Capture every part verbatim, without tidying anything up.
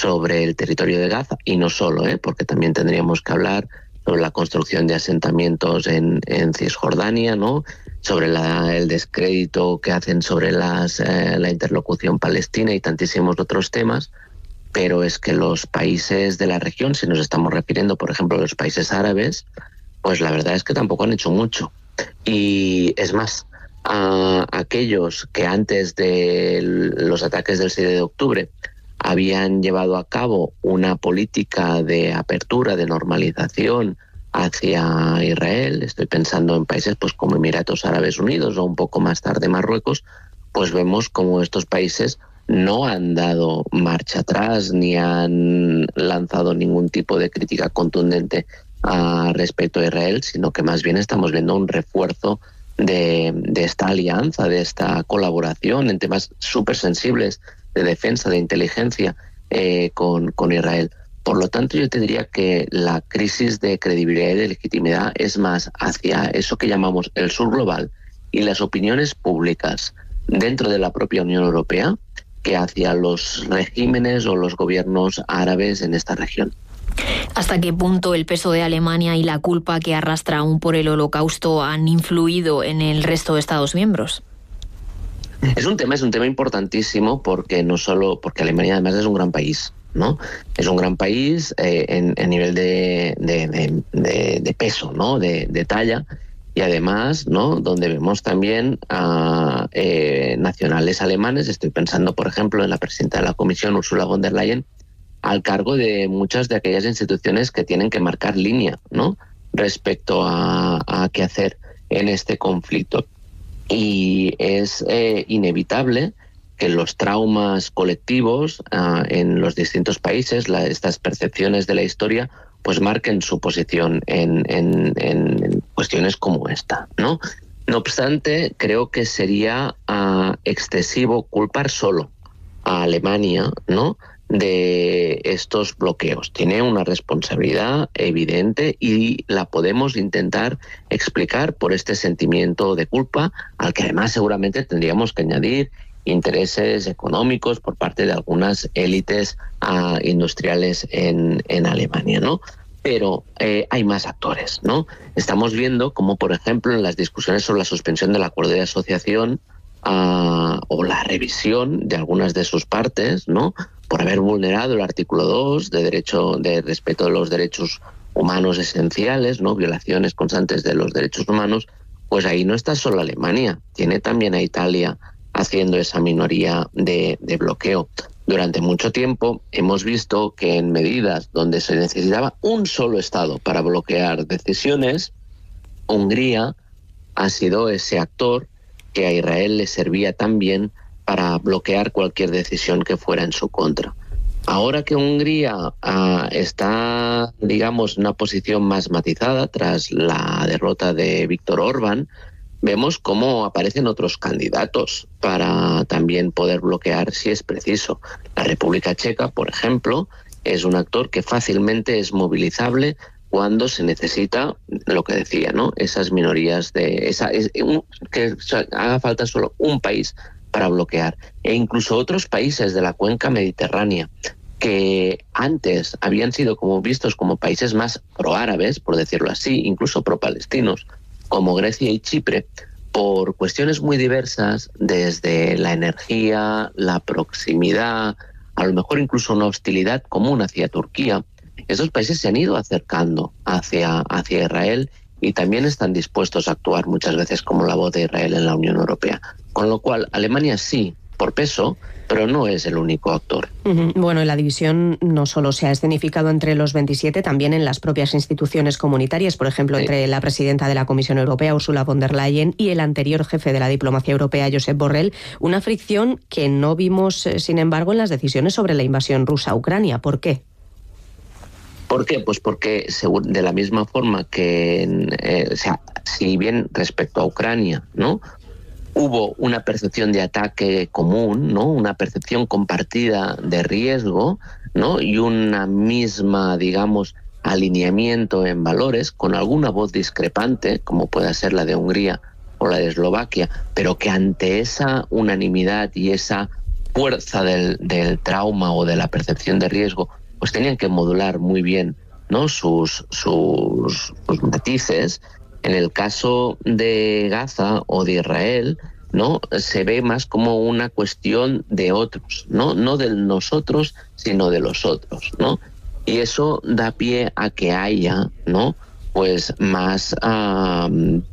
sobre el territorio de Gaza, y no solo, ¿eh? porque también tendríamos que hablar sobre la construcción de asentamientos en, en Cisjordania, ¿no? sobre la, el descrédito que hacen sobre las, eh, la interlocución palestina y tantísimos otros temas. Pero es que los países de la región, si nos estamos refiriendo, por ejemplo, a los países árabes, pues la verdad es que tampoco han hecho mucho. Y es más, a aquellos que antes de los ataques del siete de octubre habían llevado a cabo una política de apertura, de normalización hacia Israel, estoy pensando en países pues como Emiratos Árabes Unidos o un poco más tarde Marruecos, pues vemos como estos países no han dado marcha atrás ni han lanzado ningún tipo de crítica contundente a respecto a Israel, sino que más bien estamos viendo un refuerzo de, de esta alianza, de esta colaboración en temas súper sensibles de defensa, de inteligencia eh, con, con Israel. Por lo tanto, yo te diría que la crisis de credibilidad y de legitimidad es más hacia eso que llamamos el sur global y las opiniones públicas dentro de la propia Unión Europea que hacia los regímenes o los gobiernos árabes en esta región. ¿Hasta qué punto el peso de Alemania y la culpa que arrastra aún por el Holocausto han influido en el resto de Estados miembros? Es un tema, es un tema importantísimo porque no solo porque Alemania además es un gran país, ¿no? Es un gran país eh, en, en nivel de, de, de, de, de peso, ¿no? De, de talla. Y además, ¿no? donde vemos también a eh, nacionales alemanes, estoy pensando, por ejemplo, en la presidenta de la Comisión, Ursula von der Leyen, al cargo de muchas de aquellas instituciones que tienen que marcar línea, ¿no? respecto a, a qué hacer en este conflicto. Y es eh, inevitable que los traumas colectivos uh, en los distintos países, la, estas percepciones de la historia, pues marquen su posición en, en, en cuestiones como esta, ¿no? No obstante, creo que sería uh, excesivo culpar solo a Alemania, ¿no? de estos bloqueos. Tiene una responsabilidad evidente y la podemos intentar explicar por este sentimiento de culpa, al que además seguramente tendríamos que añadir intereses económicos por parte de algunas élites uh, industriales en, en Alemania, ¿no? Pero eh, hay más actores, ¿no? Estamos viendo como, por ejemplo, en las discusiones sobre la suspensión del acuerdo de asociación uh, o la revisión de algunas de sus partes, ¿no? por haber vulnerado el artículo dos de derecho de respeto de los derechos humanos esenciales, ¿no? violaciones constantes de los derechos humanos, pues ahí no está solo Alemania, tiene también a Italia haciendo esa minoría de, de bloqueo. Durante mucho tiempo hemos visto que en medidas donde se necesitaba un solo Estado para bloquear decisiones, Hungría ha sido ese actor que a Israel le servía también para bloquear cualquier decisión que fuera en su contra. Ahora que Hungría uh, está, digamos, en una posición más matizada tras la derrota de Viktor Orbán, vemos cómo aparecen otros candidatos para también poder bloquear si es preciso. La República Checa, por ejemplo, es un actor que fácilmente es movilizable cuando se necesita, lo que decía, ¿no? Esas minorías, de esa, es, un, que haga falta solo un país para bloquear. E incluso otros países de la cuenca mediterránea, que antes habían sido como vistos como países más proárabes, por decirlo así, incluso pro-palestinos, como Grecia y Chipre, por cuestiones muy diversas, desde la energía, la proximidad, a lo mejor incluso una hostilidad común hacia Turquía, esos países se han ido acercando hacia, hacia Israel y también están dispuestos a actuar muchas veces como la voz de Israel en la Unión Europea. Con lo cual, Alemania sí, por peso, pero no es el único actor. Bueno, la división no solo se ha escenificado entre los veintisiete, también en las propias instituciones comunitarias, por ejemplo, sí. entre la presidenta de la Comisión Europea, Ursula von der Leyen, y el anterior jefe de la diplomacia europea, Josep Borrell, una fricción que no vimos, sin embargo, en las decisiones sobre la invasión rusa a Ucrania. ¿Por qué? ¿Por qué? Pues porque de la misma forma que, eh, o sea, si bien respecto a Ucrania, ¿no? hubo una percepción de ataque común, ¿no? Una percepción compartida de riesgo, ¿no? Y una misma, digamos, alineamiento en valores, con alguna voz discrepante, como pueda ser la de Hungría o la de Eslovaquia, pero que ante esa unanimidad y esa fuerza del, del trauma o de la percepción de riesgo, pues tenían que modular muy bien, ¿no?, sus, sus, sus matices. En el caso de Gaza o de Israel, ¿no?, se ve más como una cuestión de otros, no, no del nosotros, sino de los otros, ¿no? Y eso da pie a que haya, ¿no?, pues más uh,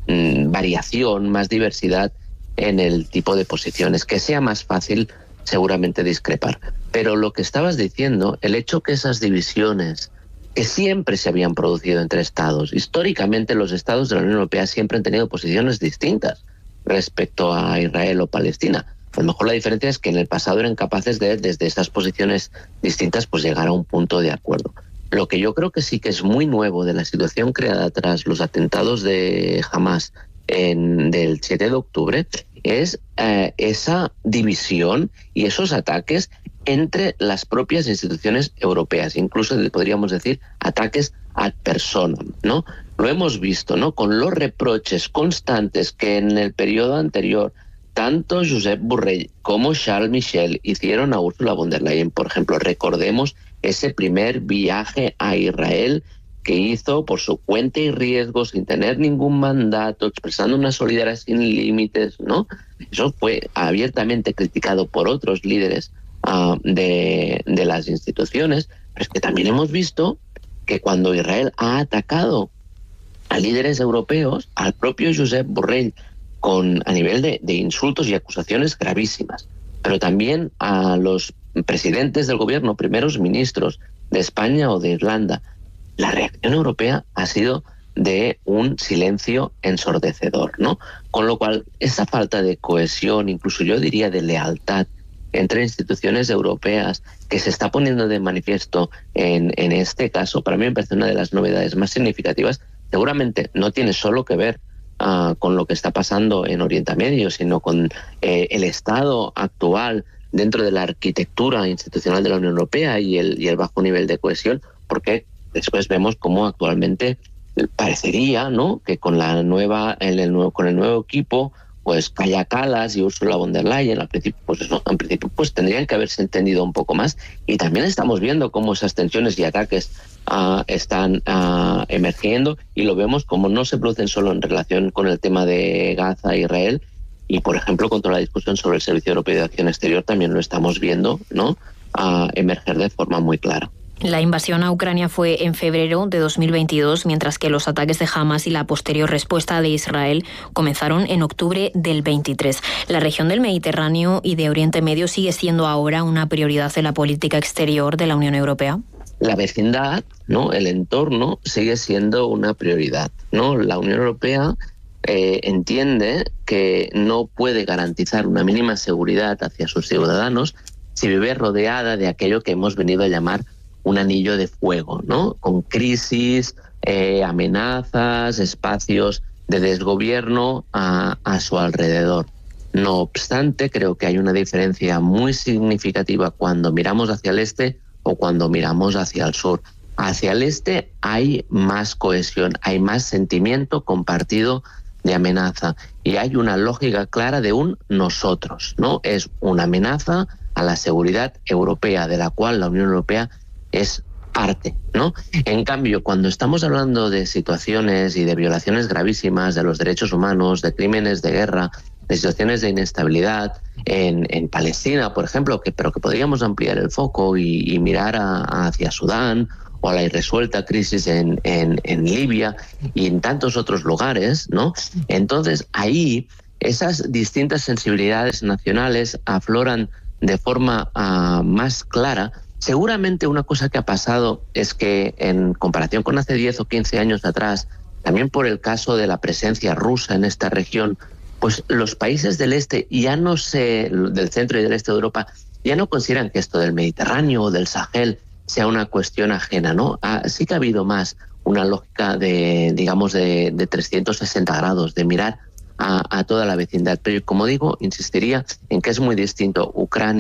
variación, más diversidad en el tipo de posiciones, que sea más fácil seguramente discrepar. Pero lo que estabas diciendo, el hecho que esas divisiones que siempre se habían producido entre estados, históricamente los estados de la Unión Europea siempre han tenido posiciones distintas respecto a Israel o Palestina. A lo mejor la diferencia es que en el pasado eran capaces de, desde esas posiciones distintas, pues llegar a un punto de acuerdo. Lo que yo creo que sí que es muy nuevo de la situación creada tras los atentados de Hamas en, del siete de octubre es eh, esa división y esos ataques entre las propias instituciones europeas, incluso podríamos decir ataques ad personam, ¿no? Lo hemos visto, ¿no?, con los reproches constantes que en el periodo anterior tanto Josep Borrell como Charles Michel hicieron a Ursula von der Leyen. Por ejemplo, recordemos ese primer viaje a Israel que hizo por su cuenta y riesgo, sin tener ningún mandato, expresando una solidaridad sin límites, ¿no? Eso fue abiertamente criticado por otros líderes uh, de, de las instituciones, pero es que también hemos visto que cuando Israel ha atacado a líderes europeos, al propio Josep Borrell, con, a nivel de, de insultos y acusaciones gravísimas, pero también a los presidentes del gobierno, primeros ministros de España o de Irlanda, la reacción europea ha sido de un silencio ensordecedor, ¿no? Con lo cual, esa falta de cohesión, incluso yo diría de lealtad entre instituciones europeas que se está poniendo de manifiesto en, en este caso, para mí me parece una de las novedades más significativas. Seguramente no tiene solo que ver uh, con lo que está pasando en Oriente Medio, sino con eh, el estado actual dentro de la arquitectura institucional de la Unión Europea y el, y el bajo nivel de cohesión, porque después vemos cómo actualmente parecería, ¿no?, que con la nueva, el, el nuevo, con el nuevo equipo, pues Kaja Kallas y Ursula von der Leyen, al principio, pues eso, en principio, pues tendrían que haberse entendido un poco más. Y también estamos viendo cómo esas tensiones y ataques uh, están uh, emergiendo, y lo vemos como no se producen solo en relación con el tema de Gaza e Israel, y por ejemplo contra la discusión sobre el Servicio Europeo de Acción Exterior también lo estamos viendo, ¿no?, uh, emerger de forma muy clara. La invasión a Ucrania fue en febrero de dos mil veintidós, mientras que los ataques de Hamas y la posterior respuesta de Israel comenzaron en octubre del veintitrés. La región del Mediterráneo y de Oriente Medio sigue siendo ahora una prioridad en la política exterior de la Unión Europea. La vecindad, ¿no?, el entorno sigue siendo una prioridad, ¿no? La Unión Europea eh, entiende que no puede garantizar una mínima seguridad hacia sus ciudadanos si vive rodeada de aquello que hemos venido a llamar un anillo de fuego, ¿no?, con crisis, eh, amenazas, espacios de desgobierno a, a su alrededor. No obstante, creo que hay una diferencia muy significativa cuando miramos hacia el este o cuando miramos hacia el sur. Hacia el este hay más cohesión, hay más sentimiento compartido de amenaza y hay una lógica clara de un nosotros, ¿no? Es una amenaza a la seguridad europea, de la cual la Unión Europea es parte, ¿no? En cambio, cuando estamos hablando de situaciones y de violaciones gravísimas de los derechos humanos, de crímenes de guerra, de situaciones de inestabilidad en, en Palestina, por ejemplo, que, pero que podríamos ampliar el foco y, y mirar a, a hacia Sudán o a la irresuelta crisis en, en, en Libia y en tantos otros lugares, ¿no? Entonces, ahí esas distintas sensibilidades nacionales afloran de forma uh, más clara. Seguramente una cosa que ha pasado es que en comparación con hace diez o quince años atrás, también por el caso de la presencia rusa en esta región, pues los países del este, ya no sé, del centro y del este de Europa, ya no consideran que esto del Mediterráneo o del Sahel sea una cuestión ajena, ¿no? Ah, sí que ha habido más una lógica de, digamos, de, de trescientos sesenta grados, de mirar a, a toda la vecindad. Pero como digo, insistiría en que es muy distinto Ucrania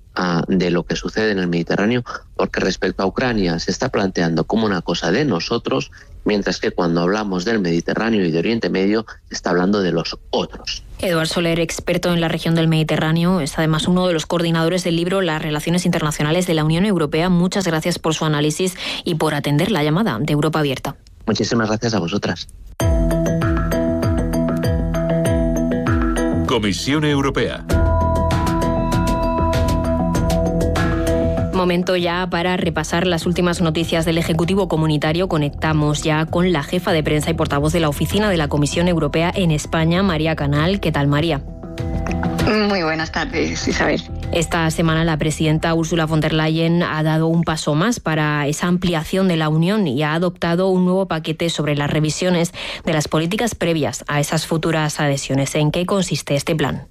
uh, de lo que sucede en el Mediterráneo, porque respecto a Ucrania se está planteando como una cosa de nosotros, mientras que cuando hablamos del Mediterráneo y de Oriente Medio se está hablando de los otros. Eduard Soler, experto en la región del Mediterráneo, es además uno de los coordinadores del libro Las Relaciones Internacionales de la Unión Europea. Muchas gracias por su análisis y por atender la llamada de Europa Abierta. Muchísimas gracias a vosotras. Comisión Europea. Momento ya para repasar las últimas noticias del Ejecutivo Comunitario. Conectamos ya con la jefa de prensa y portavoz de la Oficina de la Comisión Europea en España, María Canal. ¿Qué tal, María? Muy buenas tardes, Isabel. Esta semana la presidenta Ursula von der Leyen ha dado un paso más para esa ampliación de la Unión y ha adoptado un nuevo paquete sobre las revisiones de las políticas previas a esas futuras adhesiones. ¿En qué consiste este plan?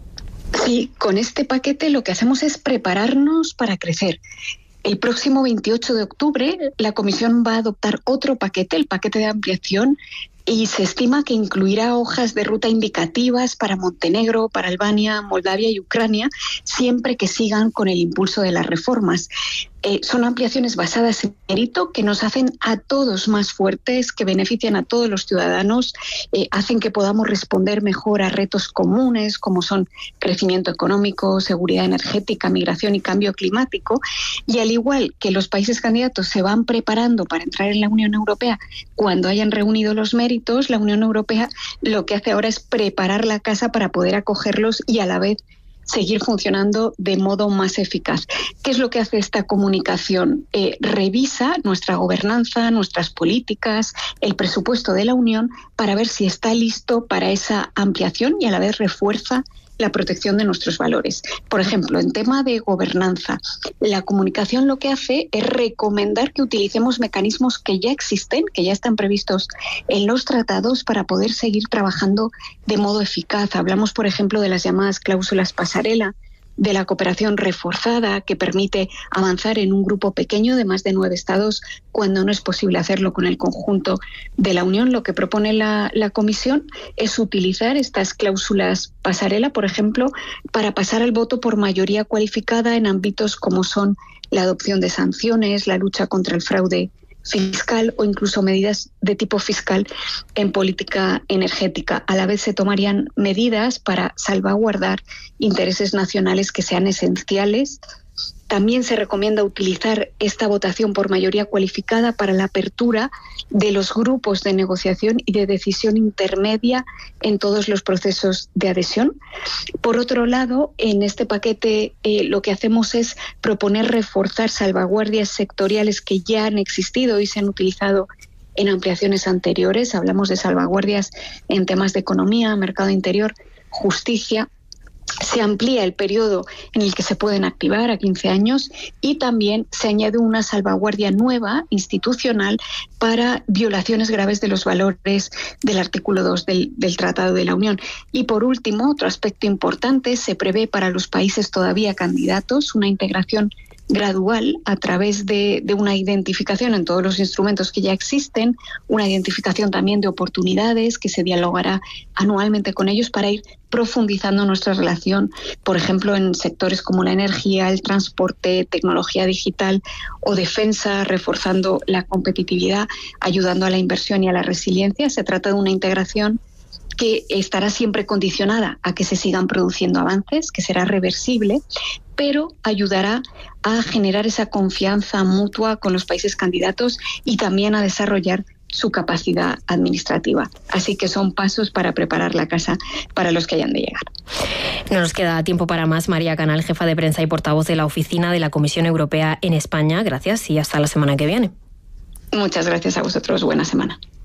Sí, con este paquete lo que hacemos es prepararnos para crecer. El próximo veintiocho de octubre la Comisión va a adoptar otro paquete, el paquete de ampliación, y se estima que incluirá hojas de ruta indicativas para Montenegro, para Albania, Moldavia y Ucrania, siempre que sigan con el impulso de las reformas. Eh, son ampliaciones basadas en mérito que nos hacen a todos más fuertes, que benefician a todos los ciudadanos, eh, hacen que podamos responder mejor a retos comunes como son crecimiento económico, seguridad energética, migración y cambio climático. Y al igual que los países candidatos se van preparando para entrar en la Unión Europea cuando hayan reunido los méritos, la Unión Europea lo que hace ahora es preparar la casa para poder acogerlos y a la vez seguir funcionando de modo más eficaz. ¿Qué es lo que hace esta comunicación? Eh, revisa nuestra gobernanza, nuestras políticas, el presupuesto de la Unión para ver si está listo para esa ampliación y a la vez refuerza la protección de nuestros valores. Por ejemplo, en tema de gobernanza, la comunicación lo que hace es recomendar que utilicemos mecanismos que ya existen, que ya están previstos en los tratados para poder seguir trabajando de modo eficaz. Hablamos, por ejemplo, de las llamadas cláusulas pasarela, de la cooperación reforzada que permite avanzar en un grupo pequeño de más de nueve estados cuando no es posible hacerlo con el conjunto de la Unión. Lo que propone la, la Comisión es utilizar estas cláusulas pasarela, por ejemplo, para pasar al voto por mayoría cualificada en ámbitos como son la adopción de sanciones, la lucha contra el fraude fiscal o incluso medidas de tipo fiscal en política energética. A la vez se tomarían medidas para salvaguardar intereses nacionales que sean esenciales. También se recomienda utilizar esta votación por mayoría cualificada para la apertura de los grupos de negociación y de decisión intermedia en todos los procesos de adhesión. Por otro lado, en este paquete eh, lo que hacemos es proponer reforzar salvaguardias sectoriales que ya han existido y se han utilizado en ampliaciones anteriores. Hablamos de salvaguardias en temas de economía, mercado interior, justicia. Se amplía el periodo en el que se pueden activar a quince años y también se añade una salvaguardia nueva institucional para violaciones graves de los valores del artículo dos del, del Tratado de la Unión. Y por último, otro aspecto importante, se prevé para los países todavía candidatos una integración gradual a través de, de una identificación en todos los instrumentos que ya existen, una identificación también de oportunidades que se dialogará anualmente con ellos para ir profundizando nuestra relación, por ejemplo, en sectores como la energía, el transporte, tecnología digital o defensa, reforzando la competitividad, ayudando a la inversión y a la resiliencia. Se trata de una integración que estará siempre condicionada a que se sigan produciendo avances, que será reversible, pero ayudará a generar esa confianza mutua con los países candidatos y también a desarrollar su capacidad administrativa. Así que son pasos para preparar la casa para los que hayan de llegar. No nos queda tiempo para más. María Canal, jefa de prensa y portavoz de la Oficina de la Comisión Europea en España. Gracias y hasta la semana que viene. Muchas gracias a vosotros. Buena semana.